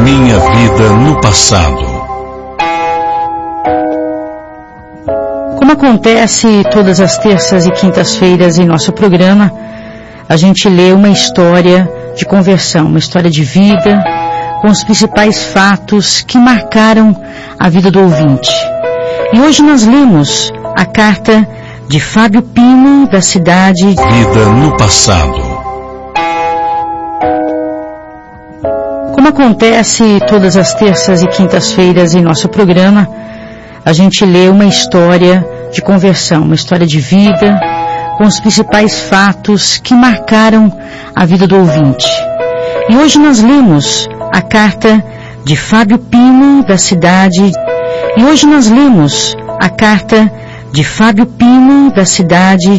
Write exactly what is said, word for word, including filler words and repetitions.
Minha vida no passado. Como acontece todas as terças e quintas-feiras em nosso programa, a gente lê uma história de conversão, uma história de vida, com os principais fatos que marcaram a vida do ouvinte. E hoje nós lemos a carta de Fábio Pino, da cidade Vida no passado. Como acontece todas as terças e quintas-feiras em nosso programa, a gente lê uma história de conversão, uma história de vida, com os principais fatos que marcaram a vida do ouvinte. E hoje nós lemos a carta de Fábio Pino, da cidade. E hoje nós lemos a carta de Fábio Pino, da cidade